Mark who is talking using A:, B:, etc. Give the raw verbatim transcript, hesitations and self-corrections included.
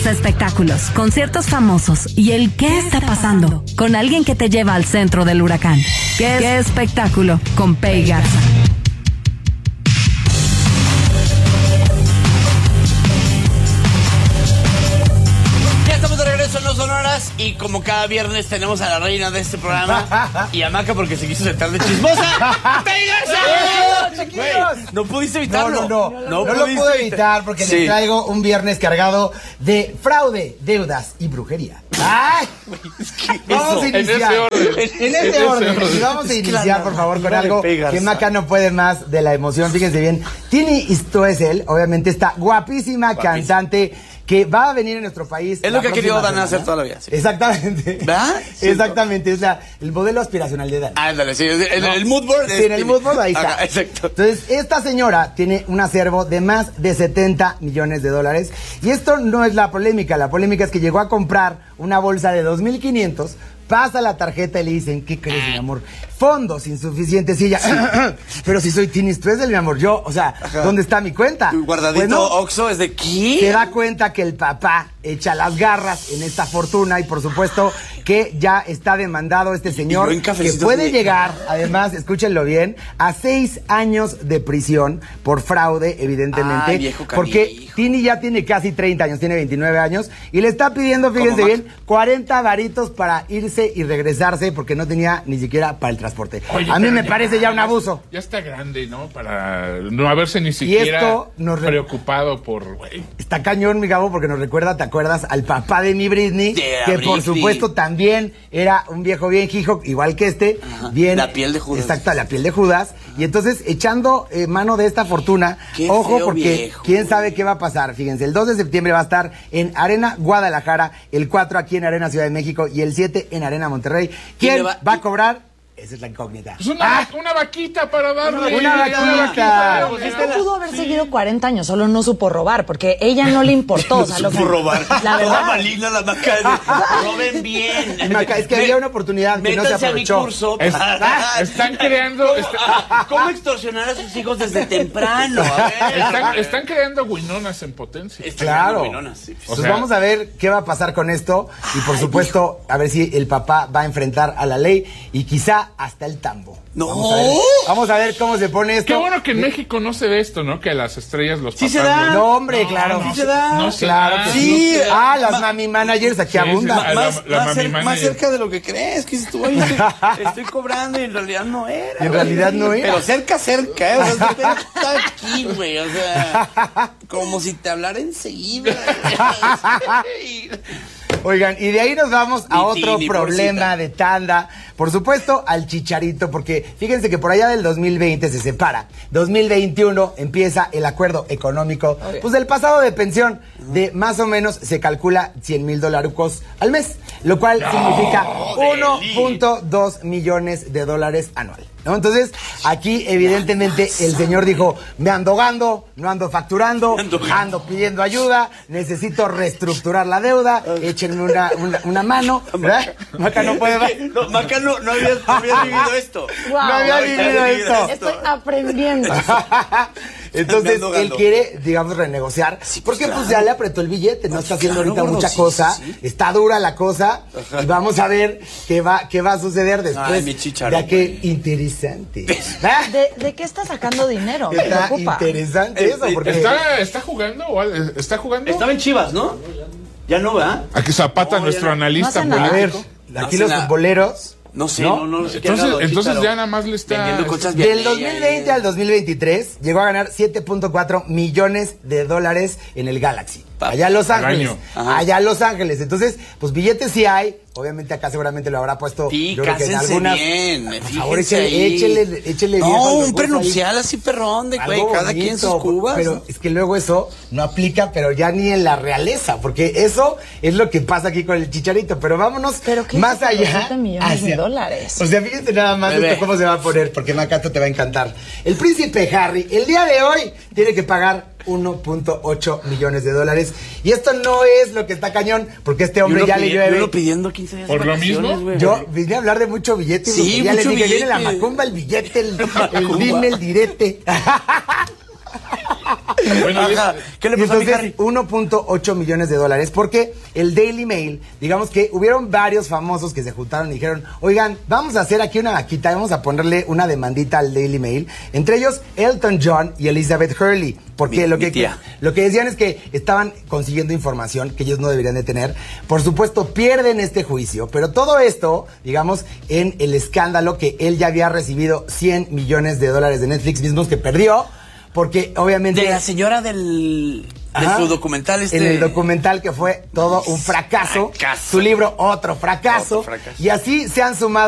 A: espectáculos, conciertos famosos y el qué está pasando con alguien que te lleva al centro del huracán. ¿Qué, ¿Qué espectáculo? Con Pei Garza.
B: Son Sonoras y como cada viernes tenemos a la reina de este programa y a Maca porque se quiso sentar de chismosa. ¡Pei Garza!
C: Güey,
B: no pudiste evitarlo.
C: No, no, no. No, no, no lo pude evitar porque sí. Les traigo un viernes cargado de fraude, deudas y brujería. ¡Ay!
B: Es que
C: vamos
B: eso,
C: a iniciar.
B: En ese orden.
C: En ese, en ese orden. orden. Y vamos a iniciar, claro, por favor, con algo que Maca no puede más de la emoción. Fíjense bien. Tini Stoessel, obviamente, esta guapísima, guapísima cantante que va a venir en nuestro país.
B: Es lo que ha querido Dana hacer toda la vida.
C: Sí. Exactamente.
B: ¿Verdad?
C: Sí, Exactamente. Es la, el modelo aspiracional de Dana.
B: Ándale, sí. En ¿no? el mood board.
C: Sí, en el mood board ahí está.
B: Ajá, exacto.
C: Entonces, esta señora tiene un acervo de más de setenta millones de dólares. Y esto no es la polémica. La polémica es que llegó a comprar una bolsa de dos mil quinientos. Pasa la tarjeta y le dicen, ¿qué crees, mi amor? Fondos insuficientes. Y ella, sí. Pero si soy Tini Stoessel, mi amor, yo, o sea, ajá, ¿dónde está mi cuenta?
B: Guardadito bueno, Oxxo, ¿es de qué?
C: Se da cuenta que el papá echa las garras en esta fortuna y, por supuesto, que ya está demandado este señor, que puede de... llegar, además, escúchenlo bien, a seis años de prisión por fraude, evidentemente.
B: Ay, viejo
C: porque Tini ya tiene casi treinta años, tiene veintinueve años, y le está pidiendo, fíjense bien, cuarenta varitos para irse y regresarse porque no tenía ni siquiera para el transporte. Oye, a mí me parece ya un abuso.
D: Ya está grande, ¿no? Para no haberse ni siquiera esto nos re... preocupado por... Wey.
C: Está cañón, mi Gabo, porque nos recuerda, ¿te acuerdas? Al papá de mi Britney,
B: yeah,
C: que
B: Britney.
C: Por supuesto también era un viejo bien hijo, igual que este.
B: Ajá.
C: Bien,
B: la piel de Judas.
C: Exacto, la piel de Judas. Ajá. Y entonces, echando eh, mano de esta fortuna,
B: qué
C: ojo,
B: feo
C: porque
B: viejo.
C: quién sabe qué va a pasar. Fíjense, el dos de septiembre va a estar en Arena Guadalajara, el cuatro aquí en Arena Ciudad de México y el siete en Arena Monterrey. ¿Quién va, va a cobrar? Esa es la incógnita.
D: Pues una, ah, una vaquita para darle.
C: Una vaquita. Una vaquita.
E: Pues este pudo haber seguido cuarenta años, solo no supo robar, porque ella no le importó.
B: No
E: o sea,
B: supo
E: lo que,
B: robar.
E: La verdad.
B: Toda maligna la Maca. Roben bien.
C: Maca, es que había una oportunidad que no se aprovechó.
B: A mi curso.
D: Es, están creando...
B: ¿Cómo,
D: está,
B: ¿Cómo extorsionar a sus hijos desde temprano? A ver.
D: Están, están creando guinonas en potencia.
C: Están claro.
B: Winonas, sí.
C: Pues o sea, vamos a ver qué va a pasar con esto. Y por supuesto, a ver si el papá va a enfrentar a la ley y quizá hasta el tambo.
B: No.
C: Vamos a ver, vamos a ver cómo se pone esto.
D: Qué bueno que en México no se ve esto, ¿no? Que las estrellas, los
B: sí
D: papás...
B: se da.
D: Los...
C: No, hombre, no, claro.
B: Sí se da.
D: No se
C: claro
D: da.
C: que
B: sí.
C: sí. Ah, las mami managers aquí sí, abundan.
B: Sí, más,
D: la, la
B: más, cer
D: manager.
B: más cerca de lo que crees. Que estoy, estoy, estoy cobrando y en realidad no era.
C: En realidad no era.
B: Pero cerca, cerca, ¿eh? O sea, está aquí, güey. O sea, como si te hablara enseguida.
C: Oigan, y de ahí nos vamos a otro problema de tanda. Por supuesto, al Chicharito, porque fíjense que por allá del dos mil veinte se separa. dos mil veintiuno empieza el acuerdo económico, pues del pasado de pensión, de más o menos se calcula cien mil dolarucos al mes, lo cual no, significa uno punto dos millones de dólares anual. ¿No? Entonces, aquí evidentemente el señor dijo, me ando gando, no ando facturando, ando, ando pidiendo ayuda, necesito reestructurar la deuda, échenme una, una, una mano, ¿verdad? Maca no puede más.
B: No, Maca no, no, había, no había vivido esto.
E: Wow,
C: no había vivido esto.
E: Estoy aprendiendo.
C: Entonces, él quiere, digamos, renegociar, sí, pues, porque claro. pues ya le apretó el billete, no pues está haciendo claro, ahorita bueno, mucha sí, cosa, sí, sí. Está dura la cosa, ajá. Y vamos a ver qué va, qué va a suceder después.
B: Ay, mi chicharo,
C: ya que interesante.
E: ¿De, ¿De qué está sacando dinero? Me
C: está
E: preocupa.
C: Interesante eso, porque...
D: ¿Está, está jugando? ¿Está jugando?
B: Estaba en Chivas, ¿no? Ya no, ¿verdad?
D: Aquí Zapata, no, nuestro analista
E: no
C: político. A ver, aquí los futboleros...
B: No sé, no, no, no sé qué
D: entonces, entonces ya nada más le está
C: del dos mil veinte al dos mil veintitrés llegó a ganar siete punto cuatro millones de dólares en el Galaxy. Allá en Los Ángeles. Allá en Los Ángeles. Entonces, pues billetes sí hay. Obviamente acá seguramente lo habrá puesto.
B: Sí,
C: yo creo que en algunas.
B: Bien,
C: por favor, échele, échele, échele bien.
B: No, un prenupcial ahí. Así perrón de güey, cada bonito, quien sus cubas.
C: Pero ¿no? Es que luego eso no aplica, pero ya ni en la realeza, porque eso es lo que pasa aquí con el Chicharito. Pero vámonos
E: ¿Pero qué
C: más allá.
E: siete millones de dólares.
C: O sea, fíjense nada más esto cómo se va a poner, porque Macato te va a encantar. El príncipe Harry, el día de hoy, tiene que pagar uno punto ocho millones de dólares. Y esto no es lo que está cañón, porque este hombre ya le llueve.
B: Yo pidiendo quince días
D: ¿Por lo mismo?
B: Wey.
C: Yo vine a hablar de mucho billete.
B: Sí,
C: ya
B: mucho
C: le dije,
B: billete.
C: Viene la macumba, el billete, el, el dime, el direte.
B: Bueno, Ajá. ¿Qué le pasó
C: Entonces,
B: a mi Harry?
C: uno punto ocho millones de dólares, porque el Daily Mail, digamos que hubieron varios famosos que se juntaron y dijeron, oigan, vamos a hacer aquí una vaquita, vamos a ponerle una demandita al Daily Mail, entre ellos Elton John y Elizabeth Hurley, porque
B: mi,
C: lo,
B: mi
C: que,
B: tía.
C: lo que decían es que estaban consiguiendo información que ellos no deberían de tener. Por supuesto, pierden este juicio, pero todo esto, digamos, en el escándalo que él ya había recibido cien millones de dólares de Netflix mismos que perdió, porque obviamente...
B: De la señora del... De Ajá, su documental este...
C: En el documental que fue todo un fracaso.
B: fracaso.
C: Su libro, otro fracaso.
B: Otro fracaso.
C: Y así se han sumado